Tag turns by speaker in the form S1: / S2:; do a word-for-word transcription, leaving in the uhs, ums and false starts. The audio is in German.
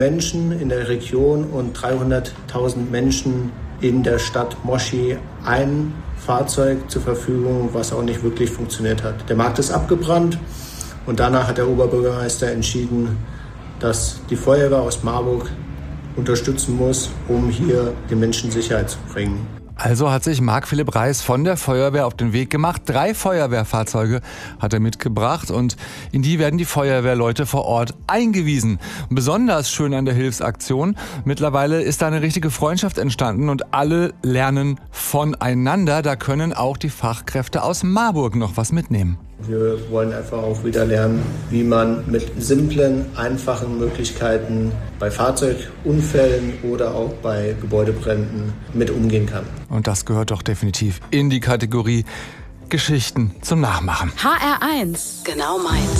S1: Menschen in der Region und dreihunderttausend Menschen in der Stadt Moshi ein Fahrzeug zur Verfügung, was auch nicht wirklich funktioniert hat. Der Markt ist abgebrannt und danach hat der Oberbürgermeister entschieden, dass die Feuerwehr aus Marburg unterstützen muss, um hier den Menschen Sicherheit zu bringen.
S2: Also hat sich Marc-Philipp Reis von der Feuerwehr auf den Weg gemacht. Drei Feuerwehrfahrzeuge hat er mitgebracht und in die werden die Feuerwehrleute vor Ort eingewiesen. Besonders schön an der Hilfsaktion: mittlerweile ist da eine richtige Freundschaft entstanden und alle lernen voneinander. Da können auch die Fachkräfte aus Marburg noch was mitnehmen.
S1: Wir wollen einfach auch wieder lernen, wie man mit simplen, einfachen Möglichkeiten bei Fahrzeugunfällen oder auch bei Gebäudebränden mit umgehen kann.
S2: Und das gehört doch definitiv in die Kategorie Geschichten zum Nachmachen.
S3: H R eins, genau meins.